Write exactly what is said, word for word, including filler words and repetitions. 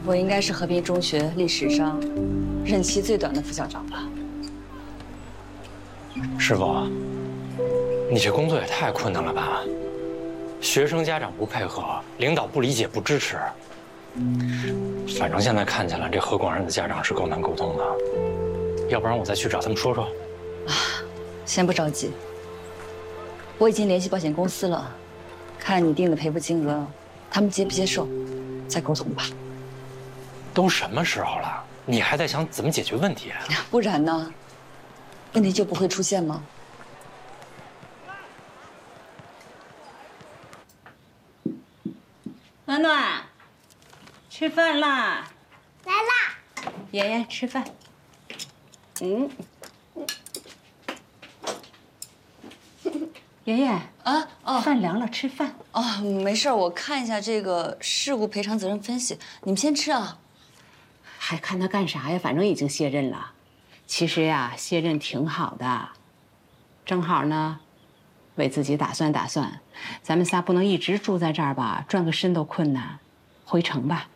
我应该是和平中学历史上任期最短的副校长了。 师傅，你这工作也太困难了吧？学生家长不配合，领导不理解不支持。反正现在看起来，这何广仁的家长是够难沟通的。要不然我再去找他们说说。 啊，先不着急，我已经联系保险公司了，看你定的赔付金额，他们接不接受，再沟通吧。 都什么时候了，你还在想怎么解决问题啊？ 不然呢？问题就不会出现吗？ 暖暖，吃饭啦！ 来啦！ 妍妍吃饭。嗯。妍妍啊哦， 饭凉了，吃饭。 哦，没事，我看一下这个事故赔偿责任分析，你们先吃啊。 还看他干啥呀？反正已经卸任了。其实呀，卸任挺好的，正好呢，为自己打算打算。咱们仨不能一直住在这儿吧，转个身都困难，回城吧。